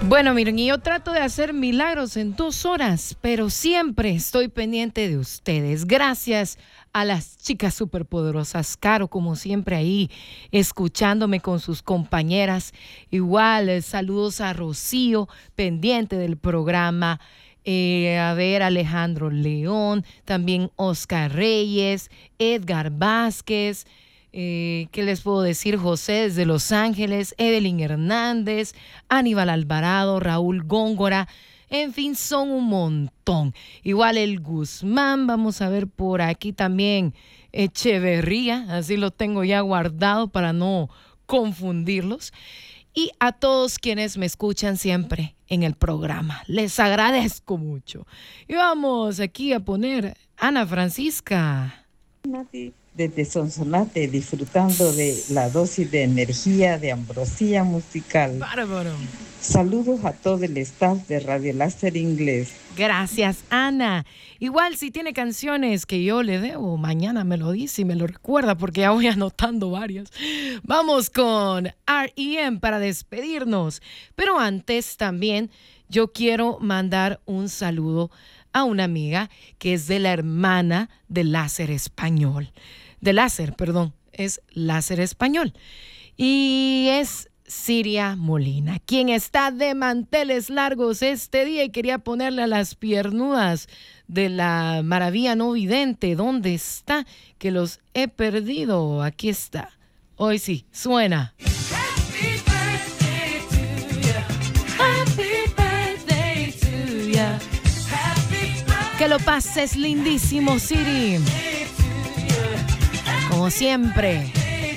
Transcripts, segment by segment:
Bueno, miren, y yo trato de hacer milagros en 2 horas, pero siempre estoy pendiente de ustedes. Gracias a las chicas superpoderosas, Caro, como siempre ahí, escuchándome con sus compañeras. Igual, saludos a Rocío, pendiente del programa. A ver, Alejandro León, también Oscar Reyes, Edgar Vázquez. ¿Qué les puedo decir? José desde Los Ángeles, Evelyn Hernández, Aníbal Alvarado, Raúl Góngora, en fin, son un montón. Igual el Guzmán, vamos a ver por aquí también Echeverría, así lo tengo ya guardado para no confundirlos. Y a todos quienes me escuchan siempre en el programa, les agradezco mucho. Y vamos aquí a poner Ana Francisca. Desde Sonsonate, disfrutando de la dosis de energía, de ambrosía musical. Bárbaro. Saludos a todo el staff de Radio Láser Inglés. Gracias, Ana. Igual si tiene canciones que yo le debo, mañana me lo dice y me lo recuerda porque ya voy anotando varias. Vamos con R.E.M. para despedirnos. Pero antes también yo quiero mandar un saludo a una amiga que es de la hermana de Láser Español. De Láser, perdón, es Láser Español. Y es Siria Molina, quien está de manteles largos este día y quería ponerle a las piernudas de la maravilla no vidente. ¿Dónde está? Que los he perdido. Aquí está. Hoy sí, suena. Happy birthday to you. Happy birthday to you. Que lo pases lindísimo, Siri. Como siempre.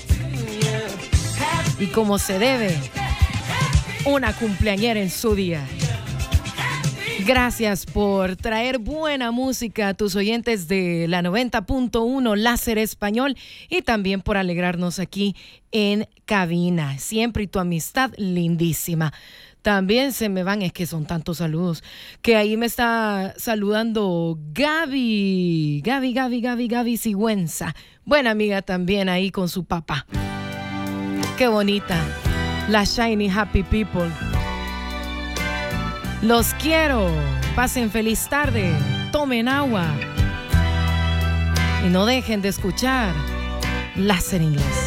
Y como se debe, una cumpleañera en su día. Gracias por traer buena música a tus oyentes de la 90.1 Láser Español y también por alegrarnos aquí en cabina. Siempre y tu amistad lindísima. También se me van, es que son tantos saludos, que ahí me está saludando Gaby Sigüenza. Buena amiga también ahí con su papá. Qué bonita, la Shiny Happy People. Los quiero, pasen feliz tarde, tomen agua y no dejen de escuchar Láser Inglés.